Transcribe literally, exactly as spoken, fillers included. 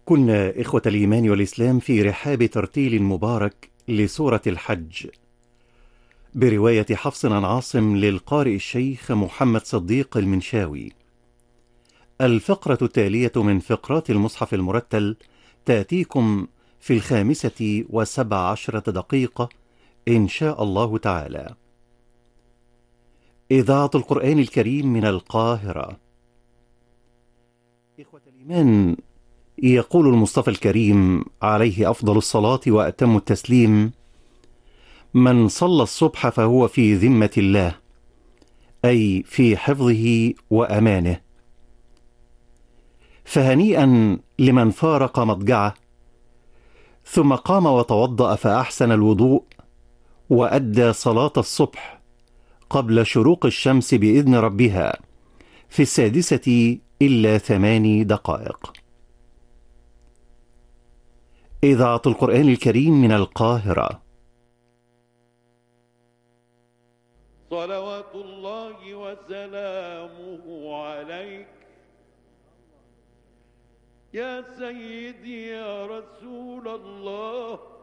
كنا إخوة الإيمان والإسلام في رحاب ترتيل مبارك لسورة الحج برواية حفص عن عاصم للقارئ الشيخ محمد صديق المنشاوي. الفقرة التالية من فقرات المصحف المرتل تأتيكم في الخامسة وسبع عشرة دقيقة إن شاء الله تعالى. إذاعة القرآن الكريم من القاهرة. إخوة الإيمان، يقول المصطفى الكريم عليه أفضل الصلاة وأتم التسليم: من صلى الصبح فهو في ذمة الله، أي في حفظه وأمانه. فهنيئا لمن فارق مضجعه ثم قام وتوضأ فأحسن الوضوء وأدى صلاة الصبح قبل شروق الشمس بإذن ربها في السادسة إلا ثماني دقائق. إذاعة القرآن الكريم من القاهرة. صلوات الله وسلامه عليك يا سيدي يا رسول الله.